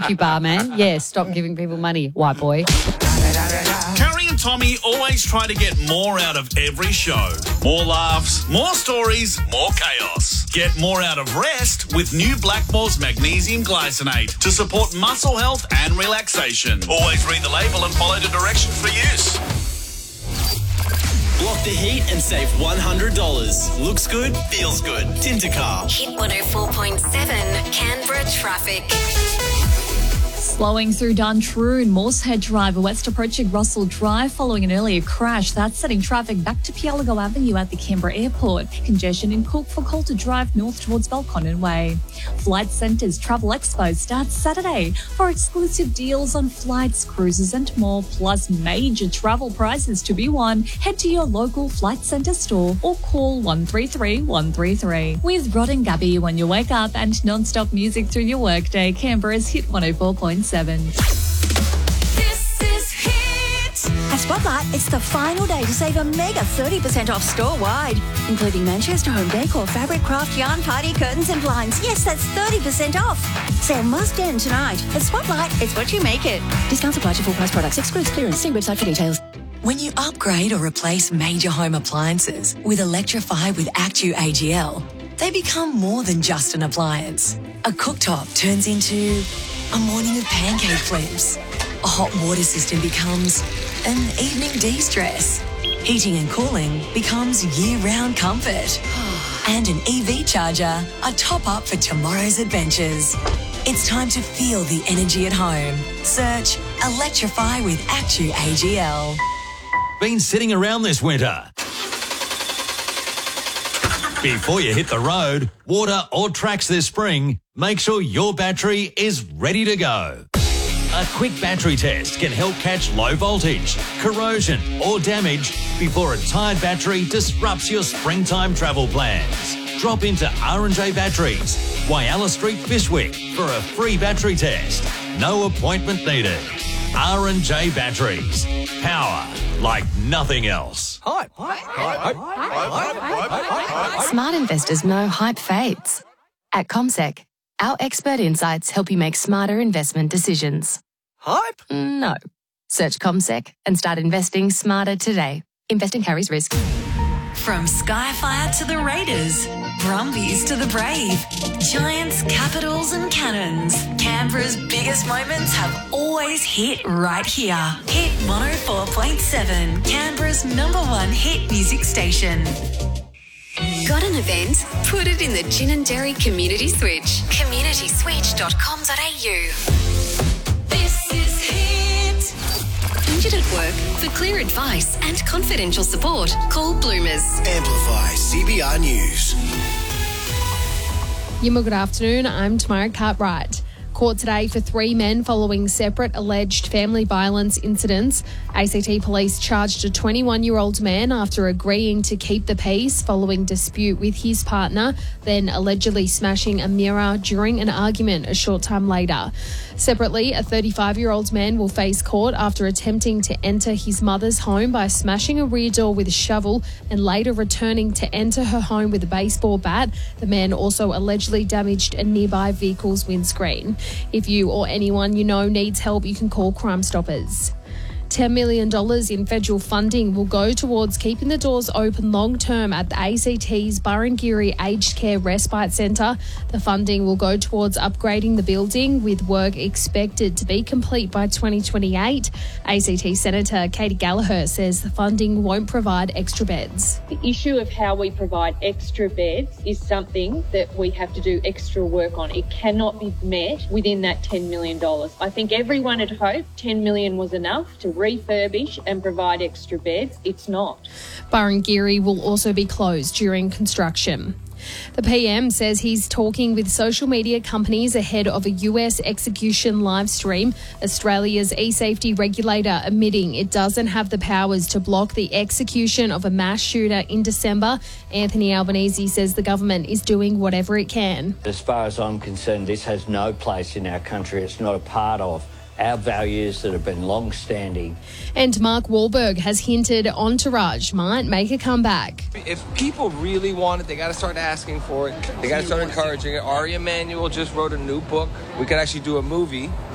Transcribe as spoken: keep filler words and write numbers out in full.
Thank you, barman. Yeah, stop giving people money, white boy. Carrie and Tommy always try to get more out of every show. More laughs, more stories, more chaos. Get more out of rest with new Blackmores Magnesium Glycinate to support muscle health and relaxation. Always read the label and follow the directions for use. Block the heat and save one hundred dollars. Looks good, feels good. Tintercar. Hit one oh four point seven, Canberra traffic. Slowing through Duntroon, Moosehead Drive, west approaching Russell Drive following an earlier crash. That's setting traffic back to Pialago Avenue at the Canberra Airport. Congestion in Cook for Coulter Drive north towards Belconnen Way. Flight Centre's Travel Expo starts Saturday for exclusive deals on flights, cruises and more, plus major travel prizes to be won. Head to your local Flight Centre store or call one three three, one three three. With Rod and Gabby when you wake up and non-stop music through your workday, Canberra's Hit one oh four point seven. This is Hit. At Spotlight, it's the final day to save a mega thirty percent off store-wide, including Manchester Home Decor, fabric, craft, yarn, party, curtains and blinds. Yes, that's thirty percent off. Sale must end tonight. At Spotlight, it's what you make it. Discounts apply to full price products. Excludes clearance. See website for details. When you upgrade or replace major home appliances with Electrify with Actu A G L, they become more than just an appliance. A cooktop turns into a morning of pancake flips. A hot water system becomes an evening de-stress. Heating and cooling becomes year-round comfort. And an E V charger, a top-up for tomorrow's adventures. It's time to feel the energy at home. Search Electrify with Actu A G L. Been sitting around this winter? Before you hit the road, water or tracks this spring, make sure your battery is ready to go. A quick battery test can help catch low voltage, corrosion or damage before a tired battery disrupts your springtime travel plans. Drop into R and J Batteries, Whyalla Street, Bishwick for a free battery test. No appointment needed. R and J Batteries. Power like nothing else. Hype. Hype. Hype. Hype. Smart investors know hype fades. At CommSec, our expert insights help you make smarter investment decisions. Hype? No. Search CommSec and start investing smarter today. Investing carries risk. From Skyfire to the Raiders, Brumbies to the Brave, Giants, Capitals and Cannons, Canberra's biggest moments have always hit right here. Hit one oh four point seven, Canberra's number one hit music station. Got an event? Put it in the Gin and Dairy Community Switch. community switch dot com dot a u. This is Hit. Injured at work? For clear advice and confidential support, call Bloomers. Amplify C B R News. Yimma, good afternoon. I'm Tamara Cartwright. Court today for three men following separate alleged family violence incidents. A C T police charged a twenty-one-year-old man after agreeing to keep the peace following dispute with his partner, then allegedly smashing a mirror during an argument a short time later. Separately, a thirty-five-year-old man will face court after attempting to enter his mother's home by smashing a rear door with a shovel and later returning to enter her home with a baseball bat. The man also allegedly damaged a nearby vehicle's windscreen. If you or anyone you know needs help, you can call Crime Stoppers. ten million dollars in federal funding will go towards keeping the doors open long-term at the A C T's Burrangiri Aged Care Respite Centre. The funding will go towards upgrading the building, with work expected to be complete by twenty twenty-eight. A C T Senator Katie Gallagher says the funding won't provide extra beds. The issue of how we provide extra beds is something that we have to do extra work on. It cannot be met within that ten million dollars. I think everyone had hoped ten million dollars was enough to refurbish and provide extra beds. It's not. Burrangiri will also be closed during construction. The P M says he's talking with social media companies ahead of a U S execution live stream. Australia's e-safety regulator admitting it doesn't have the powers to block the execution of a mass shooter in December. Anthony Albanese says the government is doing whatever it can. As far as I'm concerned, this has no place in our country. It's not a part of our values that have been long-standing. And Mark Wahlberg has hinted Entourage might make a comeback. If people really want it, they got to start asking for it. They got to start encouraging it. Ari Emanuel just wrote a new book. We could actually do a movie